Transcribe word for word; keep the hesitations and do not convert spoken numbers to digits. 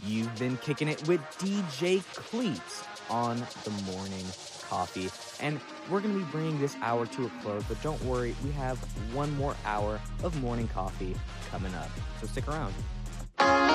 You've been kicking it with D J Cleats on the Morning Coffee. And we're going to be bringing this hour to a close, but don't worry, we have one more hour of Morning Coffee coming up. So stick around.